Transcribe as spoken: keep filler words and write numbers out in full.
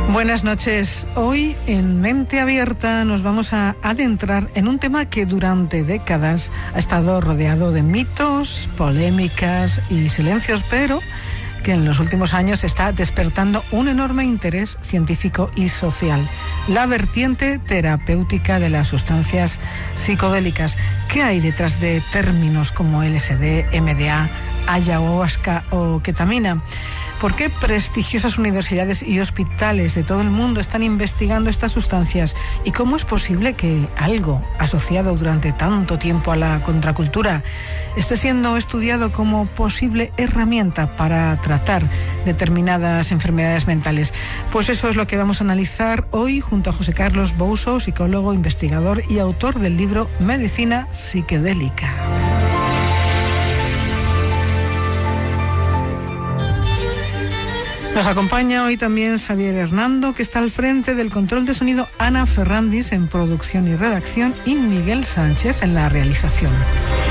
Buenas noches. Hoy en Mente Abierta nos vamos a adentrar en un tema que durante décadas ha estado rodeado de mitos, polémicas y silencios, pero que en los últimos años está despertando un enorme interés científico y social: la vertiente terapéutica de las sustancias psicodélicas. ¿Qué hay detrás de términos como L S D, M D A, ayahuasca o ketamina? ¿Por qué prestigiosas universidades y hospitales de todo el mundo están investigando estas sustancias? ¿Y cómo es posible que algo asociado durante tanto tiempo a la contracultura esté siendo estudiado como posible herramienta para tratar determinadas enfermedades mentales? Pues eso es lo que vamos a analizar hoy junto a José Carlos Bouso, psicólogo, investigador y autor del libro Medicina Psiquedélica. Nos acompaña hoy también Xavier Hernando, que está al frente del control de sonido, Ana Ferrandis en producción y redacción y Miguel Sánchez en la realización.